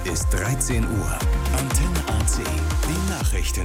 Es ist 13 Uhr. Antenne AC. Die Nachrichten.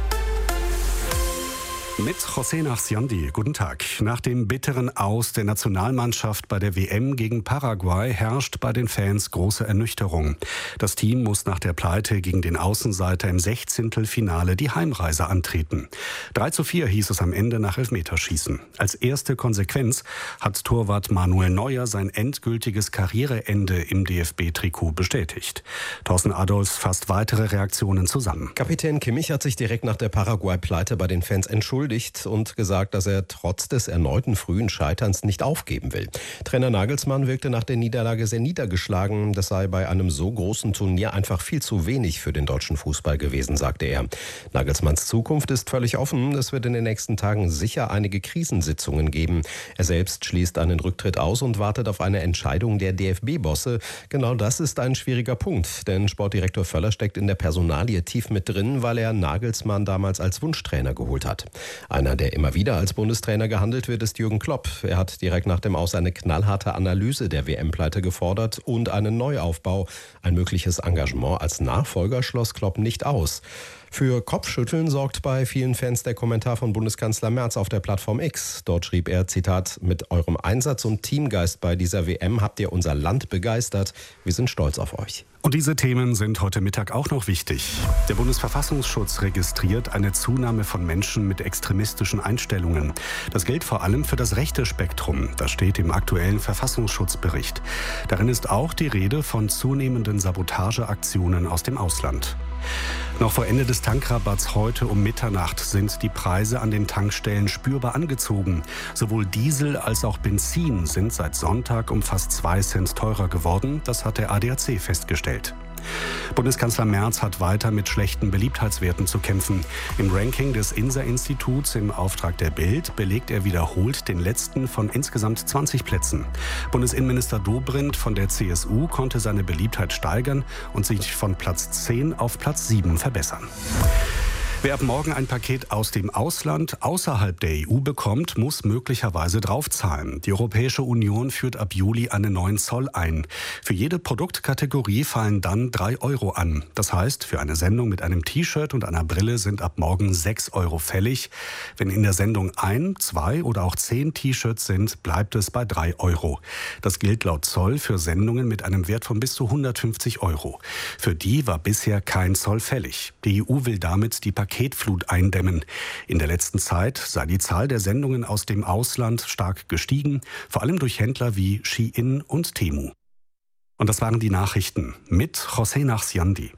Mit José Nachsiandi. Guten Tag. Nach dem bitteren Aus der Nationalmannschaft bei der WM gegen Paraguay herrscht bei den Fans große Ernüchterung. Das Team muss nach der Pleite gegen den Außenseiter im 16. Finale die Heimreise antreten. 3:4 hieß es am Ende nach Elfmeterschießen. Als erste Konsequenz hat Torwart Manuel Neuer sein endgültiges Karriereende im DFB-Trikot bestätigt. Thorsten Adolfs fasst weitere Reaktionen zusammen. Kapitän Kimmich hat sich direkt nach der Paraguay-Pleite bei den Fans entschuldigt und gesagt, dass er trotz des erneuten frühen Scheiterns nicht aufgeben will. Trainer Nagelsmann wirkte nach der Niederlage sehr niedergeschlagen. Das sei bei einem so großen Turnier einfach viel zu wenig für den deutschen Fußball gewesen, sagte er. Nagelsmanns Zukunft ist völlig offen. Es wird in den nächsten Tagen sicher einige Krisensitzungen geben. Er selbst schließt einen Rücktritt aus und wartet auf eine Entscheidung der DFB-Bosse. Genau das ist ein schwieriger Punkt, denn Sportdirektor Völler steckt in der Personalie tief mit drin, weil er Nagelsmann damals als Wunschtrainer geholt hat. Einer, der immer wieder als Bundestrainer gehandelt wird, ist Jürgen Klopp. Er hat direkt nach dem Aus eine knallharte Analyse der WM-Pleite gefordert und einen Neuaufbau. Ein mögliches Engagement als Nachfolger schloss Klopp nicht aus. Für Kopfschütteln sorgt bei vielen Fans der Kommentar von Bundeskanzler Merz auf der Plattform X. Dort schrieb er, Zitat, mit eurem Einsatz und Teamgeist bei dieser WM habt ihr unser Land begeistert. Wir sind stolz auf euch. Und diese Themen sind heute Mittag auch noch wichtig. Der Bundesverfassungsschutz registriert eine Zunahme von Menschen mit extremistischen Einstellungen. Das gilt vor allem für das rechte Spektrum. Das steht im aktuellen Verfassungsschutzbericht. Darin ist auch die Rede von zunehmenden Sabotageaktionen aus dem Ausland. Noch vor Ende des Tankrabatts heute um Mitternacht sind die Preise an den Tankstellen spürbar angezogen. Sowohl Diesel als auch Benzin sind seit Sonntag um fast 2 Cent teurer geworden. Das hat der ADAC festgestellt. Bundeskanzler Merz hat weiter mit schlechten Beliebtheitswerten zu kämpfen. Im Ranking des INSA-Instituts im Auftrag der Bild belegt er wiederholt den letzten von insgesamt 20 Plätzen. Bundesinnenminister Dobrindt von der CSU konnte seine Beliebtheit steigern und sich von Platz 10 auf Platz 7 verbessern. Wer ab morgen ein Paket aus dem Ausland außerhalb der EU bekommt, muss möglicherweise draufzahlen. Die Europäische Union führt ab Juli einen neuen Zoll ein. Für jede Produktkategorie fallen dann 3 Euro an. Das heißt, für eine Sendung mit einem T-Shirt und einer Brille sind ab morgen 6 Euro fällig. Wenn in der Sendung 1, 2 oder auch 10 T-Shirts sind, bleibt es bei 3 Euro. Das gilt laut Zoll für Sendungen mit einem Wert von bis zu 150 Euro. Für die war bisher kein Zoll fällig. Die EU will damit die Paketflut eindämmen. In der letzten Zeit sei die Zahl der Sendungen aus dem Ausland stark gestiegen, vor allem durch Händler wie Shein und Temu. Und das waren die Nachrichten mit José Nachsiandi.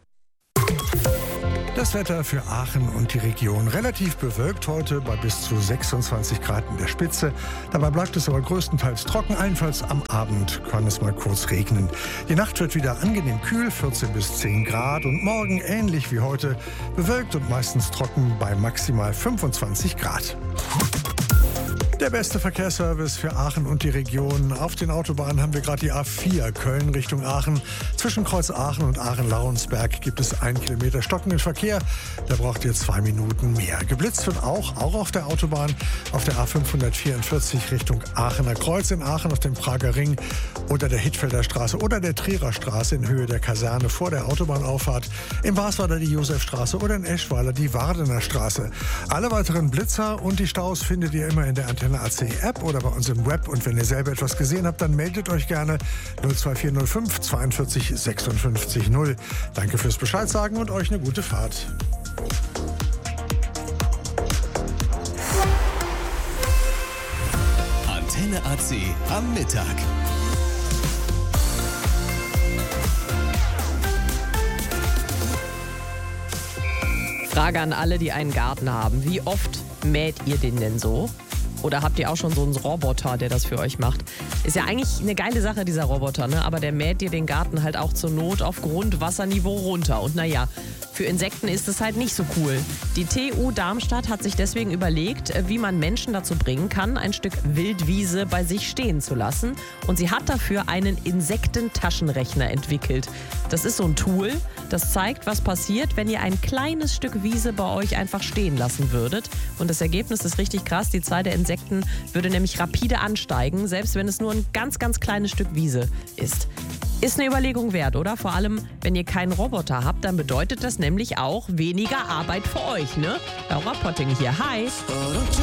Das Wetter für Aachen und die Region. Relativ bewölkt heute bei bis zu 26 Grad in der Spitze. Dabei bleibt es aber größtenteils trocken. Allenfalls am Abend kann es mal kurz regnen. Die Nacht wird wieder angenehm kühl, 14 bis 10 Grad. Und morgen ähnlich wie heute bewölkt und meistens trocken bei maximal 25 Grad. Der beste Verkehrsservice für Aachen und die Region. Auf den Autobahnen haben wir gerade die A4 Köln Richtung Aachen. Zwischen Kreuz Aachen und Aachen-Lauensberg gibt es 1 Kilometer stockenden Verkehr. Da braucht ihr 2 Minuten mehr. Geblitzt wird auch auf der Autobahn auf der A544 Richtung Aachener Kreuz in Aachen auf dem Prager Ring oder der Hittfelder Straße oder der Trierer Straße in Höhe der Kaserne vor der Autobahnauffahrt. In Basweiler die Josefstraße oder in Eschweiler die Wardener Straße. Alle weiteren Blitzer und die Staus findet ihr immer in der Antenne AC App oder bei uns im Web. Und wenn ihr selber etwas gesehen habt, dann meldet euch gerne 02405 42 56 0. Danke fürs Bescheid sagen und euch eine gute Fahrt. Antenne AC am Mittag. Frage an alle, die einen Garten haben. Wie oft mäht ihr den denn so? Oder habt ihr auch schon so einen Roboter, der das für euch macht? Ist ja eigentlich eine geile Sache, dieser Roboter, ne? Aber der mäht dir den Garten halt auch zur Not auf Grundwasserniveau runter. Und naja, für Insekten ist es halt nicht so cool. Die TU Darmstadt hat sich deswegen überlegt, wie man Menschen dazu bringen kann, ein Stück Wildwiese bei sich stehen zu lassen. Und sie hat dafür einen Insektentaschenrechner entwickelt. Das ist so ein Tool, das zeigt, was passiert, wenn ihr ein kleines Stück Wiese bei euch einfach stehen lassen würdet. Und das Ergebnis ist richtig krass. Die Zahl der Insekten würde nämlich rapide ansteigen, selbst wenn es nur ein ganz, ganz kleines Stück Wiese ist. Ist eine Überlegung wert, oder? Vor allem, wenn ihr keinen Roboter habt, dann bedeutet das nämlich auch weniger Arbeit für euch, ne? Laura Potting hier. Hi!